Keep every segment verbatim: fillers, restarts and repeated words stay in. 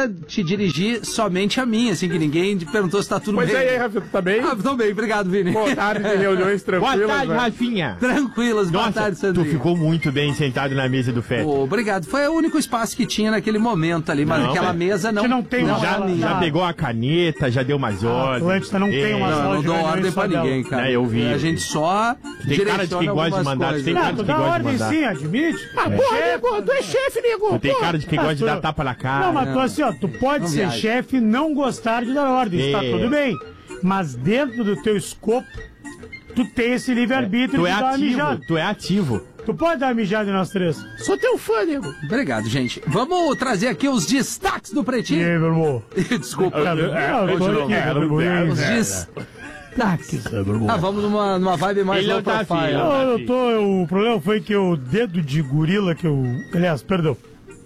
para te dirigir somente a mim, assim, que ninguém te perguntou se tá tudo Pois bem. Pois é, aí, Rafa, tu tá bem? Ah, tô bem, obrigado, Vini. Boa tarde, reuniões tranquilas. Boa tarde, né? Rafinha. Tranquilas, boa Nossa, tarde, tu Sandrinho. ficou muito bem sentado na mesa do Fete. Oh, obrigado. Foi o único espaço que tinha naquele momento ali, mas Não, aquela mas- mesa não... que não tem uma Já, sala- já Ah. pegou a caneta, já deu umas A ordens. Atlântida não tem uma É, sala Não, não de dou reuniões ordem só pra dela. ninguém, cara. É, eu vi. A gente só Tem cara de quem direciona gosta de algumas mandar, coisas. tem Não, cara tu de dá quem gosta de ordem mandar. sim, admite. Ah, É. porra, Chefe. nego, tu é chefe, nego. Tu tem porra. cara de quem Ah, gosta de tu dar não- tapa na cara. Não, mas tu assim, ó, tu pode Não ser viaja. chefe e não gostar de dar ordem, tá É. tudo bem. Mas dentro do teu escopo, tu tem esse livre-arbítrio Tu de é dar uma ativo, mijada. tu é ativo. Tu pode dar uma mijada em nós três. Sou teu fã, nego. Obrigado, gente. Vamos trazer aqui os destaques do E Pretinho. aí, meu irmão? Desculpa. Ah, eu tô aqui, é, meu irmão. Os destaques. Ah, vamos numa, numa vibe mais Ele low não tá profile. afim, Não, eu tô. O problema foi que o dedo de gorila que eu. Aliás, perdão.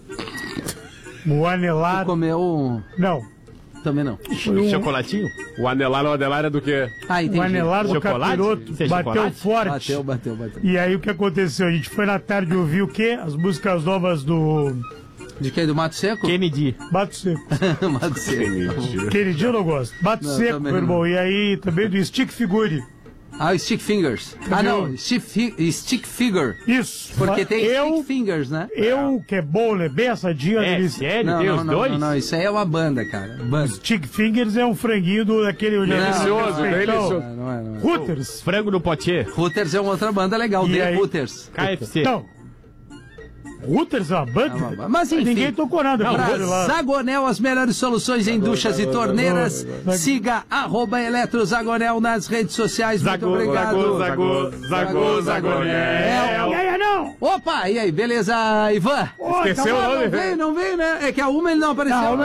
O anelar. Comeu... Não. Também não. Foi um, Chocolatinho? O anelar ou anelar é do quê? Ah, entendi. o anelar do Chocolate? capiroto Isso é bateu chocolate? forte. Bateu, bateu, bateu. E aí o que aconteceu? A gente foi na tarde ouvir o quê? As músicas novas do De quem? Do Mato Seco? Kennedy. Bato Seco. Mato Seco. Aquele dia eu não gosto. Bato Não, Seco, também meu irmão. não. E aí também do Stick Figure. Ah, o Stick Fingers. Ah, Cadê não. o- Stick, fi- stick Figure. Isso. Porque tem eu, Stick Fingers, né? eu, que é bom, né? Bem assadinho, É, delícia. sério? Não, Tem não, os não, dois? não, não. Isso aí é uma banda, cara. Banda. Stick Fingers é um franguinho do, daquele... Delicioso, Então, delicioso. Não, não é, não é. Hooters. Frango no potier. Hooters é uma outra banda legal. E The aí? Hooters. K F C. Então, Hooters é uma banda? É uma banda. Mas, enfim. Ninguém tocou nada. Pra com ele lá. Zagonel, as melhores soluções em duchas e torneiras. Siga arroba Eletrozagonel nas redes sociais. Muito Zagô, obrigado. Zagô, Zagô, Zagô, Zagonel. E aí, não? Opa, e aí, beleza, Ivan? Ô, Esqueceu tá o bom, nome? Não veio, não veio, né? É que a uma ele não apareceu. Não, né?